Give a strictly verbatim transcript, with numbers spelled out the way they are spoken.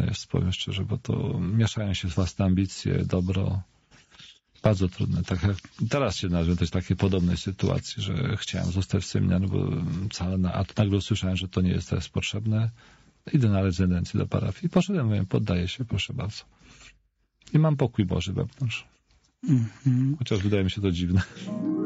jest, powiem szczerze, bo to mieszają się własne ambicje, dobro. Bardzo trudne. Tak jak teraz się znalazłem w też takiej podobnej sytuacji, że chciałem zostać w seminarium, bo wcale na, a nagle usłyszałem, że to nie jest teraz potrzebne. Idę na rezydencję do parafii. Poszedłem, mówię, poddaję się, proszę bardzo. I mam pokój Boży wewnątrz. Mm-hmm. Chociaż wydaje mi się to dziwne.